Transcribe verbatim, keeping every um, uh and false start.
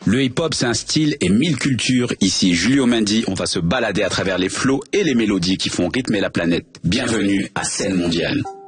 Le hip-hop, c'est un style et mille cultures. Ici, Julio Mendy, on va se balader à travers les flots et les mélodies qui font rythmer la planète. Bienvenue à Scène Mondiale.